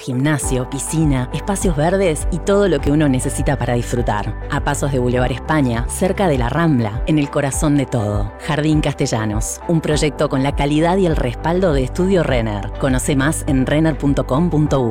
gimnasio, piscina, espacios verdes y todo lo que uno necesita para disfrutar. A pasos de Boulevard España, cerca de la Rambla, en el corazón de todo. Jardín Castellanos, un proyecto con la calidad y el respaldo de Estudio Renner. Conoce más en renner.com.uy.